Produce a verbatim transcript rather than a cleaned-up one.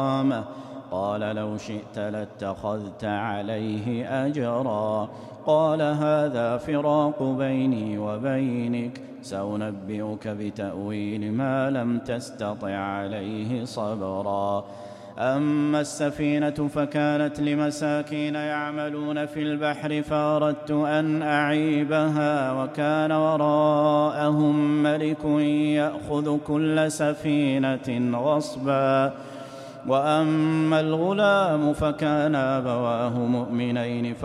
قال لو شئت لاتخذت عليه أجرا. قال هذا فراق بيني وبينك، سأنبئك بتأويل ما لم تستطع عليه صبرا. أما السفينة فكانت لمساكين يعملون في البحر فأردت أن أعيبها، وكان وراءهم ملك يأخذ كل سفينة غصبا. وأما الغلام فكان أبواه مؤمنين